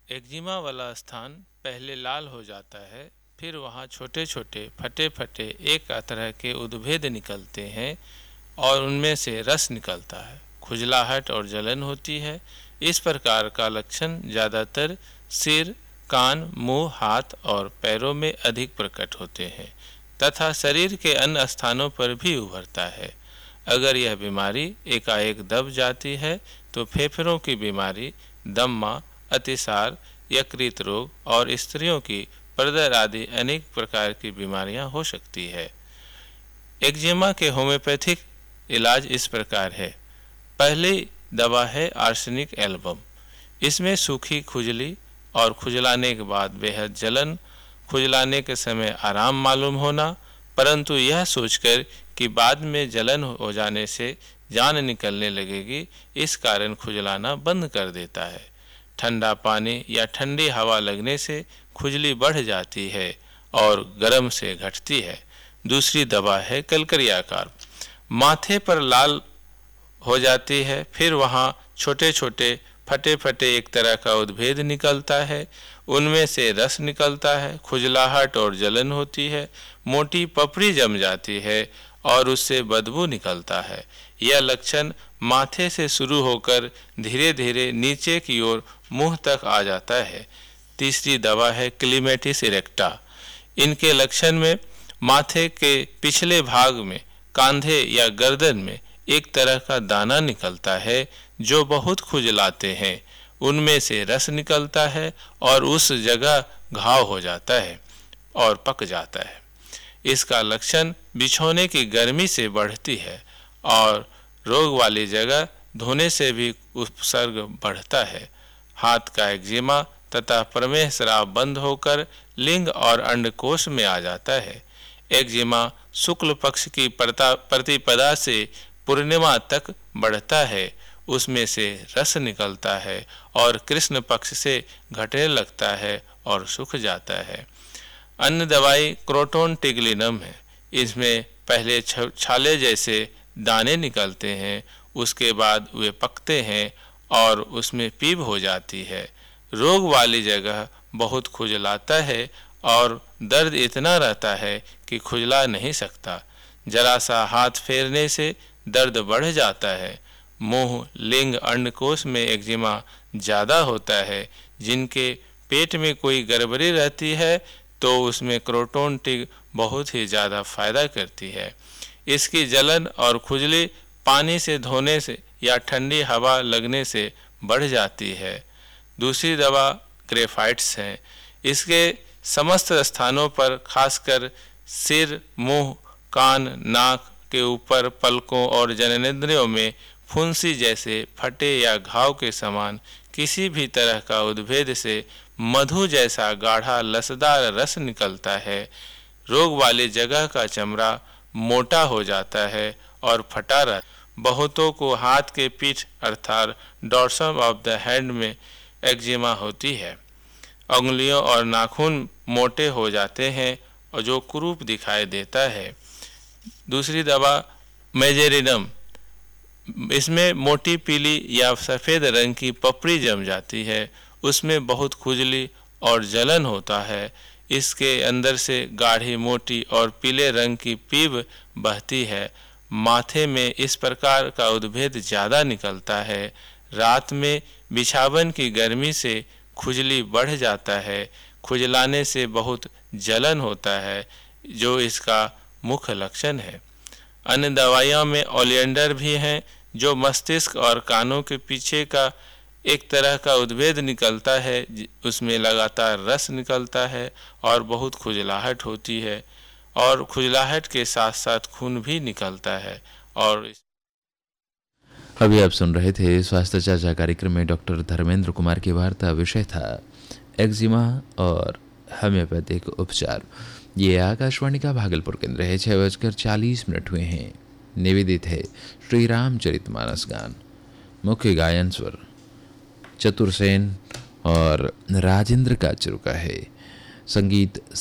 Eczema वाला स्थान पहले लाल हो जाता है, फिर वहाँ छोटे छोटे फटे फटे एक तरह के उद्भेद निकलते हैं और उनमें से रस निकलता है। खुजलाहट और जलन होती है। इस प्रकार का लक्षण ज़्यादातर सिर, कान, मुंह, हाथ और पैरों में अधिक प्रकट होते हैं तथा शरीर के अन्य स्थानों पर भी उभरता है। अगर यह बीमारी एकाएक दब जाती है तो फेफड़ों की बीमारी, दम्मा, अतिसार, यकृत रोग और स्त्रियों की प्रदर आदि अनेक प्रकार की बीमारियां हो सकती है। एक्जिमा के होम्योपैथिक इलाज इस प्रकार है। पहली दवा है आर्सेनिक एल्बम। इसमें सूखी खुजली और खुजलाने के बाद बेहद जलन, खुजलाने के समय आराम मालूम होना, परंतु यह सोचकर कि बाद में जलन हो जाने से जान निकलने लगेगी, इस कारण खुजलाना बंद कर देता है। ठंडा पानी या ठंडी हवा लगने से खुजली बढ़ जाती है और गर्म से घटती है। दूसरी दवा है कलकरियाकार। माथे पर लाल हो जाती है, फिर वहाँ छोटे छोटे फटे फटे एक तरह का उद्भेद निकलता है, उनमें से रस निकलता है, खुजलाहट और जलन होती है, मोटी पपड़ी जम जाती है और उससे बदबू निकलता है। यह लक्षण माथे से शुरू होकर धीरे धीरे नीचे की ओर मुंह तक आ जाता है। तीसरी दवा है क्लीमेटिस इरेक्टा। इनके लक्षण में माथे के पिछले भाग में, कांधे या गर्दन में एक तरह का दाना निकलता है जो बहुत खुजलाते हैं, उनमें से रस निकलता है और उस जगह घाव हो जाता है और पक जाता है। इसका लक्षण बिछौने की गर्मी से बढ़ती है और रोग वाली जगह धोने से भी उपसर्ग बढ़ता है। हाथ का एक्जिमा तथा प्रमेह स्राव बंद होकर लिंग और अंडकोश में आ जाता है। एक्जिमा शुक्ल पक्ष की प्रतिपदा से पूर्णिमा तक बढ़ता है, उसमें से रस निकलता है और कृष्ण पक्ष से घटने लगता है और सूख जाता है। अन्य दवाई क्रोटोन टिग्लिनम है। इसमें पहले छाले जैसे दाने निकलते हैं, उसके बाद वे पकते हैं और उसमें पीप हो जाती है। रोग वाली जगह बहुत खुजलाता है और दर्द इतना रहता है कि खुजला नहीं सकता। जरा सा हाथ फेरने से दर्द बढ़ जाता है। मुंह, लिंग, अंडकोश में एक्जिमा ज़्यादा होता है। जिनके पेट में कोई गड़बड़ी रहती है तो उसमें क्रोटोन टिग बहुत ही ज़्यादा फायदा करती है। इसकी जलन और खुजली पानी से धोने से या ठंडी हवा लगने से बढ़ जाती है। दूसरी दवा ग्रेफाइट्स है। इसके समस्त स्थानों पर, खासकर सिर, मुंह, कान, नाक के ऊपर, पलकों और जननेंद्रियों में फुंसी जैसे फटे या घाव के समान किसी भी तरह का उद्भेद से मधु जैसा गाढ़ा लसदार रस निकलता है। रोग वाली जगह का चमड़ा मोटा हो जाता है और फटा रहता है। बहुतों को हाथ के पीठ अर्थात डॉर्सम ऑफ द हैंड में एक्जिमा होती है। उंगलियों और नाखून मोटे हो जाते हैं और जो कुरूप दिखाई देता है। दूसरी दवा मेजेरिनम। इसमें मोटी पीली या सफ़ेद रंग की पपड़ी जम जाती है, उसमें बहुत खुजली और जलन होता है। इसके अंदर से गाढ़ी, मोटी और पीले रंग की पीप बहती है। माथे में इस प्रकार का उद्भेद ज़्यादा निकलता है। रात में बिछावन की गर्मी से खुजली बढ़ जाता है। खुजलाने से बहुत जलन होता है, जो इसका मुख्य लक्षण है। अन्य दवाइयों में ओलियंडर भी हैं, जो मस्तिष्क और कानों के पीछे का एक तरह का उद्भेद निकलता है, उसमें लगातार रस निकलता है और बहुत खुजलाहट होती है और खुजलाहट के साथ साथ खून भी निकलता है। और अभी आप सुन रहे थे स्वास्थ्य चर्चा कार्यक्रम में डॉक्टर धर्मेंद्र कुमार की वार्ता। विषय था एक्जिमा और होम्योपैथिक उपचार। ये आकाशवाणी का भागलपुर केंद्र है। 6:40 हुए हैं। निवेदित है श्री रामचरितमानस गान। मुख्य गायन स्वर चतुर सेन और राजेंद्र का चुका है। संगीत